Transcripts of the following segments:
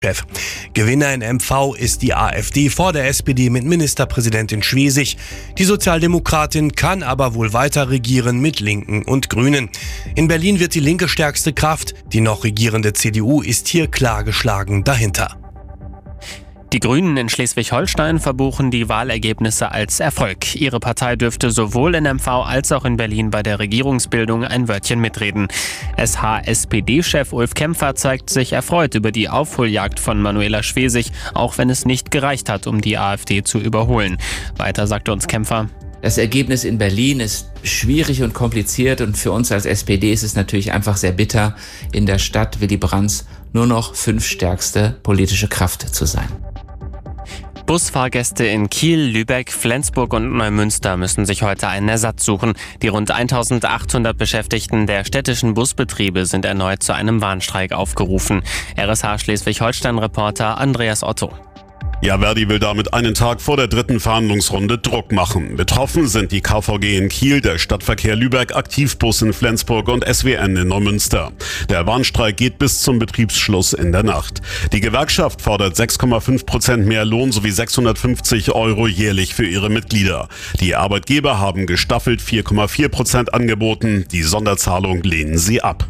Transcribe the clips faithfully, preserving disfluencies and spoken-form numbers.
Chef. Gewinner in M V ist die AfD vor der S P D mit Ministerpräsidentin Schwesig. Die Sozialdemokratin kann aber wohl weiter regieren mit Linken und Grünen. In Berlin wird die Linke stärkste Kraft. Die noch regierende C D U ist hier klar geschlagen dahinter. Die Grünen in Schleswig-Holstein verbuchen die Wahlergebnisse als Erfolg. Ihre Partei dürfte sowohl in M V als auch in Berlin bei der Regierungsbildung ein Wörtchen mitreden. S H-S P D-Chef Ulf Kämpfer zeigt sich erfreut über die Aufholjagd von Manuela Schwesig, auch wenn es nicht gereicht hat, um die AfD zu überholen. Weiter sagte uns Kämpfer: Das Ergebnis in Berlin ist schwierig und kompliziert und für uns als S P D ist es natürlich einfach sehr bitter, in der Stadt Willy Brandts nur noch fünftstärkste politische Kraft zu sein. Busfahrgäste in Kiel, Lübeck, Flensburg und Neumünster müssen sich heute einen Ersatz suchen. Die rund eintausendachthundert Beschäftigten der städtischen Busbetriebe sind erneut zu einem Warnstreik aufgerufen. R S H Schleswig-Holstein-Reporter Andreas Otto. Ja, Verdi will damit einen Tag vor der dritten Verhandlungsrunde Druck machen. Betroffen sind die K V G in Kiel, der Stadtverkehr Lübeck, Aktivbus in Flensburg und S W N in Neumünster. Der Warnstreik geht bis zum Betriebsschluss in der Nacht. Die Gewerkschaft fordert sechs Komma fünf Prozent mehr Lohn sowie sechshundertfünfzig Euro jährlich für ihre Mitglieder. Die Arbeitgeber haben gestaffelt vier Komma vier Prozent angeboten. Die Sonderzahlung lehnen sie ab.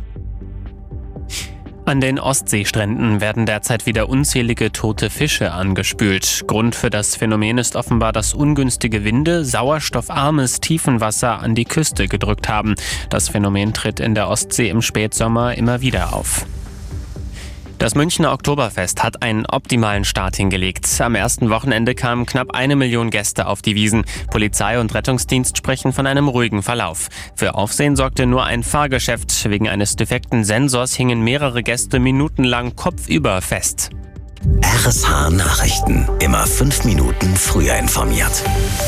An den Ostseestränden werden derzeit wieder unzählige tote Fische angespült. Grund für das Phänomen ist offenbar, dass ungünstige Winde sauerstoffarmes Tiefenwasser an die Küste gedrückt haben. Das Phänomen tritt in der Ostsee im Spätsommer immer wieder auf. Das Münchner Oktoberfest hat einen optimalen Start hingelegt. Am ersten Wochenende kamen knapp eine Million Gäste auf die Wiesn. Polizei und Rettungsdienst sprechen von einem ruhigen Verlauf. Für Aufsehen sorgte nur ein Fahrgeschäft. Wegen eines defekten Sensors hingen mehrere Gäste minutenlang kopfüber fest. R S H Nachrichten. Immer fünf Minuten früher informiert.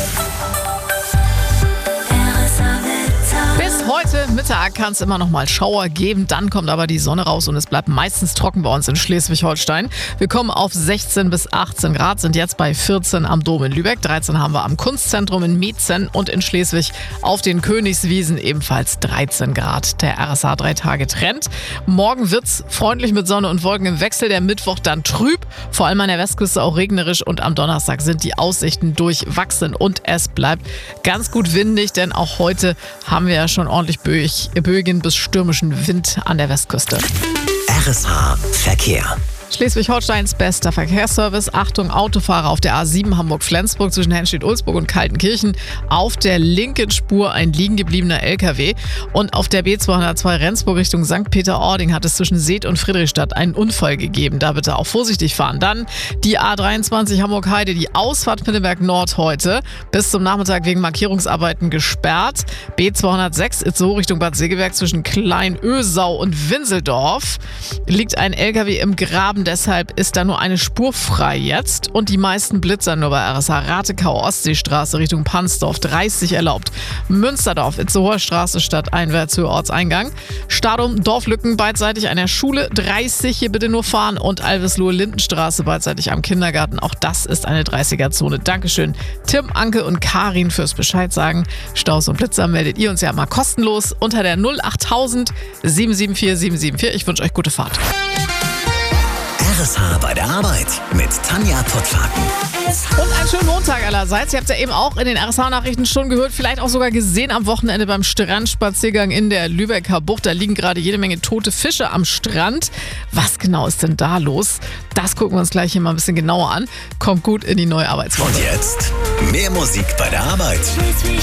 Bis heute Mittag kann es immer noch mal Schauer geben, dann kommt aber die Sonne raus und es bleibt meistens trocken bei uns in Schleswig-Holstein. Wir kommen auf sechzehn bis achtzehn Grad, sind jetzt bei vierzehn am Dom in Lübeck, dreizehn haben wir am Kunstzentrum in Mietzen und in Schleswig auf den Königswiesen ebenfalls dreizehn Grad. Der R S H drei Tage Trend. Morgen wird's freundlich mit Sonne und Wolken im Wechsel, der Mittwoch dann trüb, vor allem an der Westküste auch regnerisch und am Donnerstag sind die Aussichten durchwachsen und es bleibt ganz gut windig, denn auch heute haben wir ja schon ordentlich böig, böigen bis stürmischen Wind an der Westküste. R S H Verkehr. Schleswig-Holsteins bester Verkehrsservice. Achtung, Autofahrer auf der A sieben Hamburg-Flensburg zwischen Henstedt-Ulzburg und Kaltenkirchen. Auf der linken Spur ein liegen gebliebener L K W. Und auf der B zweihundertzwei Rendsburg Richtung Sankt Peter-Ording hat es zwischen Seet und Friedrichstadt einen Unfall gegeben. Da bitte auch vorsichtig fahren. Dann die A dreiundzwanzig Hamburg-Heide, die Ausfahrt Pinneberg Nord heute bis zum Nachmittag wegen Markierungsarbeiten gesperrt. B zweihundertsechs Itzehoe Richtung Bad Segeberg zwischen Kleinösau und Winseldorf liegt ein L K W im Graben. Deshalb ist da nur eine Spur frei jetzt und die meisten Blitzer nur bei R S H. Ratekau, Ostseestraße Richtung Pansdorf, dreißig erlaubt. Münsterdorf, Itzehoer Straße stadteinwärts Höhe Ortseingang. Stadum, Dorflücken beidseitig an der Schule, dreißig hier bitte nur fahren und Alveslohe Lindenstraße beidseitig am Kindergarten. Auch das ist eine dreißiger-Zone. Dankeschön Tim, Anke und Karin fürs Bescheid sagen. Staus und Blitzer meldet ihr uns ja mal kostenlos unter der null achttausend sieben sieben vier sieben sieben vier. Ich wünsche euch gute Fahrt. R S H bei der Arbeit mit Tanja Pottwagen. Und einen schönen Montag allerseits. Ihr habt es ja eben auch in den R S H-Nachrichten schon gehört, vielleicht auch sogar gesehen am Wochenende beim Strandspaziergang in der Lübecker Bucht. Da liegen gerade jede Menge tote Fische am Strand. Was genau ist denn da los? Das gucken wir uns gleich hier mal ein bisschen genauer an. Kommt gut in die neue Arbeitswoche. Und jetzt mehr Musik bei der Arbeit.